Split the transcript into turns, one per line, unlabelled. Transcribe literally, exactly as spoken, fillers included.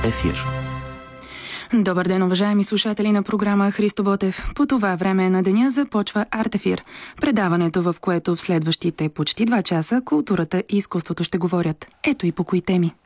ефир.
Добър ден, уважаеми слушатели на програма Христо Ботев. По това време на деня започва Артефир, предаването, в което в следващите почти два часа културата и изкуството ще говорят. Ето и по кои теми.